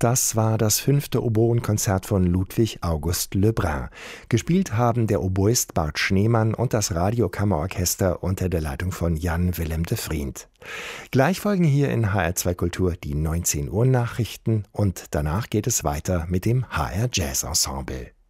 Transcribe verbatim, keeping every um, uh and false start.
Das war das fünfte Oboenkonzert von Ludwig August Lebrun. Gespielt haben der Oboist Bart Schneemann und das Radiokammerorchester unter der Leitung von Jan Willem de Vriend. Gleich folgen hier in H R zwei Kultur die neunzehn Uhr Nachrichten und danach geht es weiter mit dem H R Jazz Ensemble.